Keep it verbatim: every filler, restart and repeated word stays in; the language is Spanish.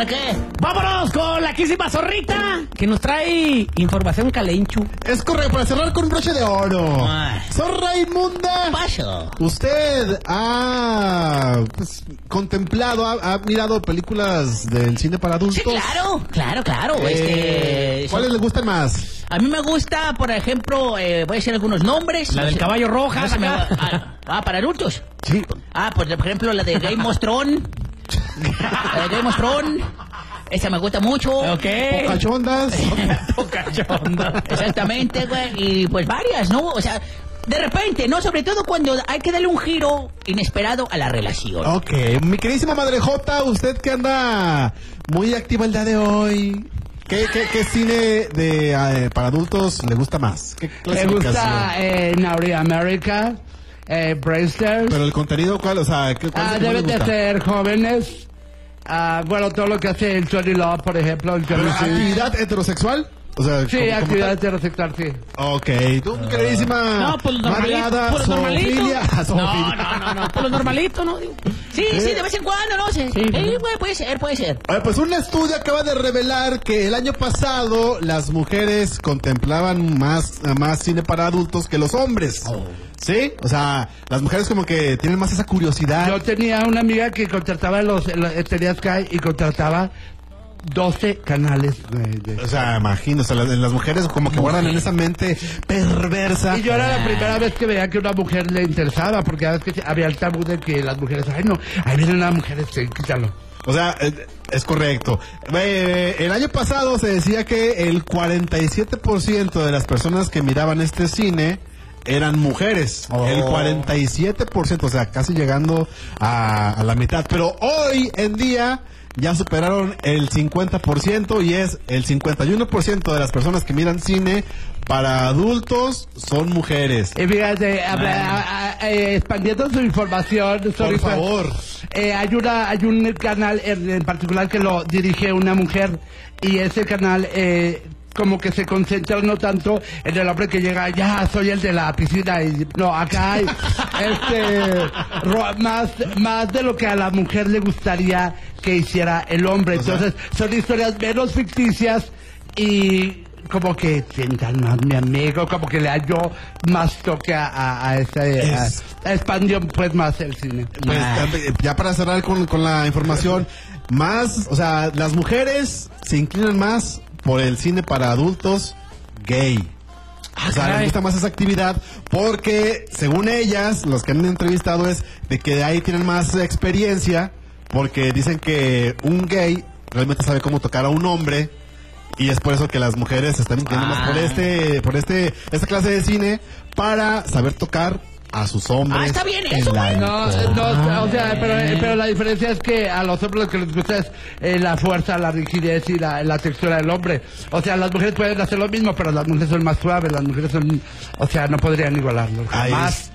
¿Ahora qué? Vámonos con la quísima zorrita, que nos trae información calenchu. Es correcto, para cerrar con un broche de oro. Ay. Zorra inmunda. Paso. ¿Usted ha pues, contemplado, ha, ha mirado películas del cine para adultos? Sí, claro, claro, claro. Eh, este, ¿Cuáles son- le gustan más? A mí me gusta, por ejemplo, eh, voy a decir algunos nombres. La del caballo roja. No se me va- acá. ah, ah, para adultos. Sí. Ah, pues por ejemplo la de Game of Thrones. La de Game of Thrones. Esa me gusta mucho. Ok. Pocachondas. Pocachonda. Exactamente, güey. Y pues varias, ¿no? O sea, de repente, ¿no? Sobre todo cuando hay que darle un giro inesperado a la relación. Ok, mi queridísima Madre Jota, usted que anda muy activa el día de hoy, ¿qué, qué, qué cine de eh, para adultos le gusta más? ¿Qué Me clasificación? gusta eh, Naughty America, eh, Bracer. Pero el contenido, ¿cuál? O sea, ¿qué, cuál Ah, es el que más deben le de gusta? ser jóvenes. Ah, bueno, todo lo que hace el Johnny Love, por ejemplo. El Johnny ¿Pero ¿Actividad heterosexual? O sea, Sí, ¿cómo- cómo actividad tal? heterosexual, sí. Ok, tú, mi queridísima No, pues lo normalito. Madreada, Pues lo normalito. zoofilia. No, Zoofilia. no, no, no. Pues lo normalito, ¿no? Digo. Sí, sí, de vez en cuando, no sé. Sí, Sí. güey, puede ser, puede ser. A ver, pues un estudio acaba de revelar que el año pasado las mujeres contemplaban más, más cine para adultos que los hombres. ¿Sí? O sea, las mujeres como que tienen más esa curiosidad. Yo tenía una amiga que contrataba los, los tenía Sky y contrataba doce canales. de- de- O sea, imagino, o sea, las, las mujeres como que guardan en esa mente perversa. Y yo era la primera vez que veía que una mujer le interesaba, porque a veces había el tabú de que las mujeres, ay no, ahí vienen las mujeres, sí, quítalo. O sea, eh, es correcto. Eh, el año pasado se decía que el cuarenta y siete por ciento de las personas que miraban este cine eran mujeres. Oh. El cuarenta y siete por ciento, o sea, casi llegando a, a la mitad. Pero hoy en día ya superaron el cincuenta por ciento y es el cincuenta y uno por ciento de las personas que miran cine para adultos son mujeres. Y fíjate, habla- a- a- eh, expandiendo su información, Por sobre- favor. Eh, hay una, hay un canal en, en particular que lo dirige una mujer y ese canal eh, como que se concentra no tanto en el hombre que llega, ya soy el de la piscina y no, acá hay este ro- más, más de lo que a la mujer le gustaría que hiciera el hombre. O sea- Entonces son historias menos ficticias y como que sientan más mi amigo, como que le hallo más toque a, a, a ese, a, Es- a expandió pues más el cine. Pues, eh, ya para cerrar con, con la información, más, o sea, las mujeres se inclinan más por el cine para adultos gay. O sea, les caray. gusta más esa actividad porque, según ellas, los que han entrevistado es de que de ahí tienen más experiencia porque dicen que un gay realmente sabe cómo tocar a un hombre y es por eso que las mujeres se están inclinando más por este, por este, esta clase de cine para saber tocar a sus hombres. Ah, está bien en eso, la güey. No, no, o sea, pero, pero la diferencia es que a los hombres lo que les gusta es eh, la fuerza, la rigidez y la, la textura del hombre. O sea, las mujeres pueden hacer lo mismo, pero las mujeres son más suaves, las mujeres son, o sea, no podrían igualarlo. Ahí Jamás. es.